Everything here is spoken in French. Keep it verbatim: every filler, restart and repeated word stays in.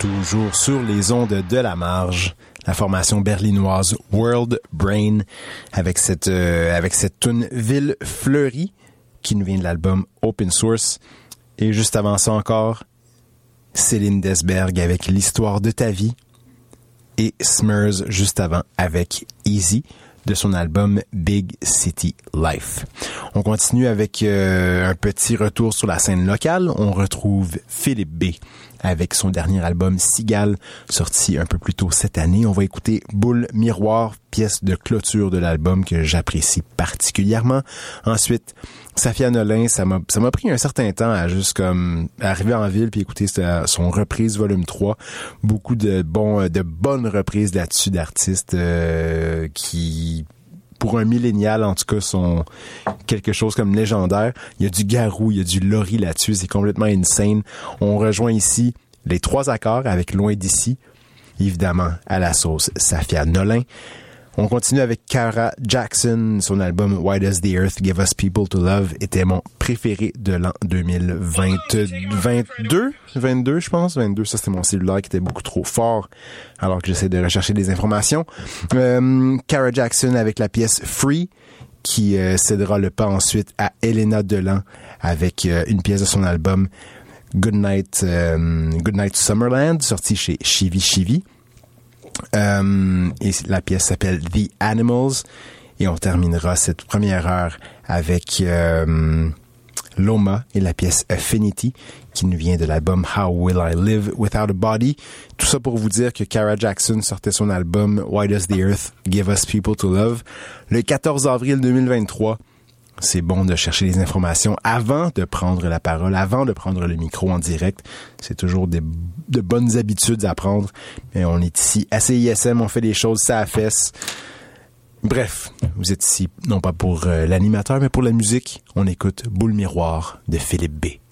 toujours sur les ondes de la marge, la formation berlinoise World Brain avec cette euh, avec cette tune Ville fleurie qui nous vient de l'album Open Source. Et juste avant ça encore, Céline Desberg avec L'histoire de ta vie et Smurs juste avant avec Easy de son album Big City Life. On continue avec euh, un petit retour sur la scène locale. On retrouve Philippe B avec son dernier album Cigale, sorti un peu plus tôt cette année. On va écouter Boule Miroir, pièce de clôture de l'album que j'apprécie particulièrement. Ensuite, Safia Nolin, ça m'a ça m'a pris un certain temps à juste comme arriver en ville puis écouter son reprise volume trois. Beaucoup de bons de bonnes reprises là-dessus d'artistes euh, qui pour un millénial, en tout cas, sont quelque chose comme légendaire. Il y a du Garou, il y a du Laurie là-dessus, c'est complètement insane. On rejoint ici les trois accords avec Loin d'ici, évidemment à la sauce Safia Nolin. On continue avec Cara Jackson, son album Why Does the Earth Give Us People to Love était mon préféré de l'an deux mille vingt, vingt-deux, vingt-deux je pense, vingt-deux, ça c'était mon cellulaire qui était beaucoup trop fort alors que j'essaie de rechercher des informations. Euh, Cara Jackson avec la pièce Free qui euh, cédera le pas ensuite à Elena Delan avec euh, une pièce de son album Goodnight, euh, Goodnight Summerland sorti chez Chivi Chivi. Euh, et la pièce s'appelle The Animals et on terminera cette première heure avec euh, Loma et la pièce Affinity qui nous vient de l'album How Will I Live Without a Body. Tout ça pour vous dire que Cara Jackson sortait son album Why Does the Earth Give Us People to Love le quatorze avril deux mille vingt-trois. C'est bon de chercher les informations avant de prendre la parole, avant de prendre le micro en direct. C'est toujours des, de bonnes habitudes à prendre. Mais on est ici à C I S M, on fait des choses ça à fesse. Bref, vous êtes ici non pas pour euh, l'animateur, mais pour la musique. On écoute Boule Miroir de Philippe B.